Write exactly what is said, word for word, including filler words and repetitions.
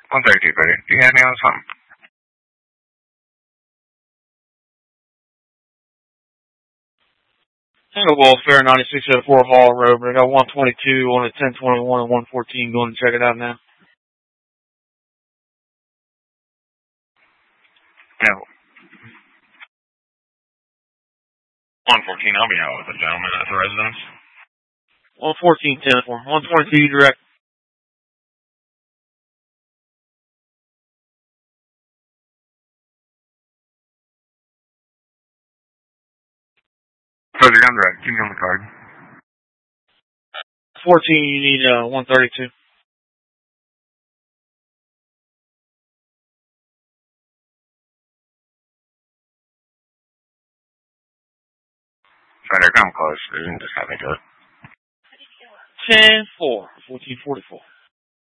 one thirty-two, buddy. Do you have me on something? Tango Welfare, ninety-six oh four Hall Road. I got one twenty-two on a ten twenty-one and one fourteen. Going to check it out now. No. one fourteen, I'll be out with a gentleman at the residence. one fourteen, ten four. one twenty-two, direct. Further down the road. Keep me on the card. fourteen, you need uh, one thirty-two. Better come close. Isn't just having to do it. ten four. fourteen forty-four.